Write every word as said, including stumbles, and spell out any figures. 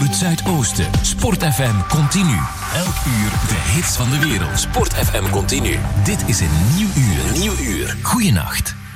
het Zuidoosten. Sport F M Continu. Elk uur de hits van de wereld. Sport F M Continu. Dit is een nieuw uur. Nieuw uur. Goeienacht.